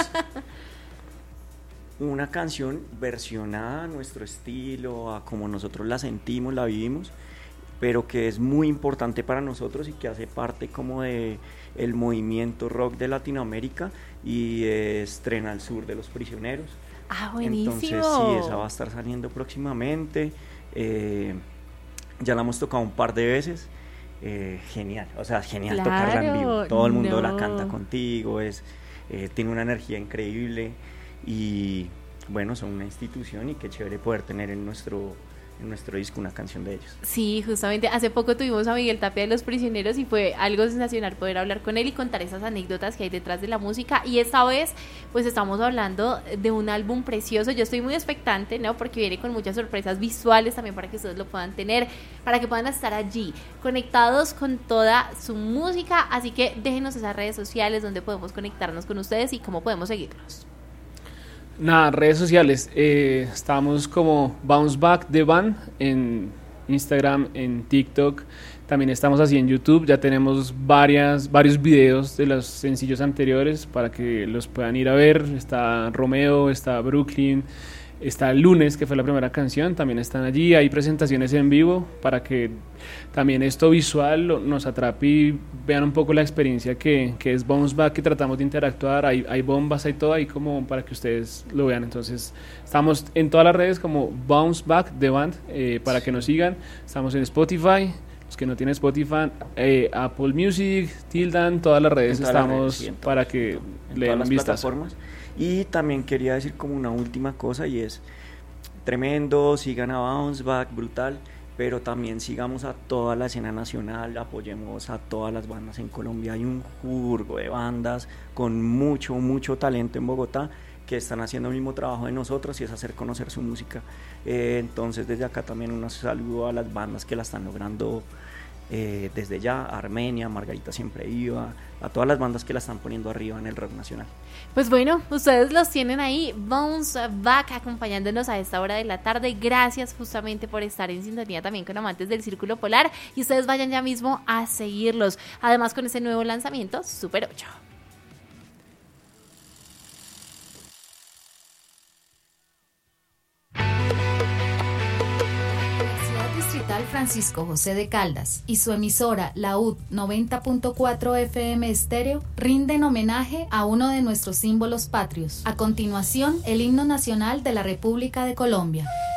una canción versionada a nuestro estilo, a como nosotros la sentimos, la vivimos, pero que es muy importante para nosotros y que hace parte como de el movimiento rock de Latinoamérica, y es Tren al Sur de Los Prisioneros. Buenísimo. Entonces sí, esa va a estar saliendo próximamente. Ya la hemos tocado un par de veces. Genial, o sea, genial, claro, tocarla en vivo. Todo el mundo la canta contigo, tiene una energía increíble, y bueno, son una institución, y qué chévere poder tener en nuestro disco una canción de ellos. Sí, justamente hace poco tuvimos a Miguel Tapia de Los Prisioneros y fue algo sensacional poder hablar con él y contar esas anécdotas que hay detrás de la música, y esta vez pues estamos hablando de un álbum precioso. Yo estoy muy expectante, ¿no? Porque viene con muchas sorpresas visuales también para que ustedes lo puedan tener, para que puedan estar allí conectados con toda su música, así que déjenos esas redes sociales donde podemos conectarnos con ustedes y cómo podemos seguirlos. Nada, redes sociales, estamos como Bounce Back The Band en Instagram, en TikTok, también estamos así en YouTube. Ya tenemos varios videos de los sencillos anteriores para que los puedan ir a ver. Está Romeo, está Brooklyn, está Lunes, que fue la primera canción, también están allí. Hay presentaciones en vivo para que también esto visual nos atrape y vean un poco la experiencia que es Bounce Back, que tratamos de interactuar. Hay bombas, hay todo ahí como para que ustedes lo vean. Entonces estamos en todas las redes como Bounce Back The Band, para que nos sigan. Estamos en Spotify, los que no tienen Spotify, Apple Music, Tildan, todas las redes estamos para que le den un vistazo. Y también quería decir como una última cosa, y es tremendo, sigan a Bounce Back, brutal, pero también sigamos a toda la escena nacional, apoyemos a todas las bandas en Colombia. Hay un jurgo de bandas con mucho talento en Bogotá que están haciendo el mismo trabajo de nosotros, y es hacer conocer su música. Entonces desde acá también un saludo a las bandas que la están logrando desde ya, Armenia, Margarita Siempre Viva, a todas las bandas que la están poniendo arriba en el rock nacional. Pues bueno, ustedes los tienen ahí, Bounce Back, acompañándonos a esta hora de la tarde. Gracias justamente por estar en sintonía también con Amantes del Círculo Polar, y ustedes vayan ya mismo a seguirlos, además con ese nuevo lanzamiento, Super 8. Francisco José de Caldas y su emisora La UD 90.4 FM Estéreo rinden homenaje a uno de nuestros símbolos patrios. A continuación, el himno nacional de la República de Colombia.